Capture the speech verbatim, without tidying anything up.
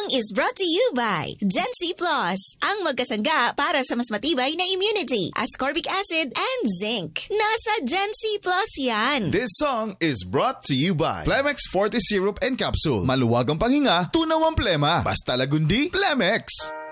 song is brought to you by Gen C Plus, ang magkasangga para sa mas matibay na immunity, ascorbic acid and zinc. Nasa Gen C Plus yan. This song is brought to you by Plemex Forte Syrup and Capsule. Maluwag ang panghinga, tunaw ang plema. Basta lagundi, Plemex!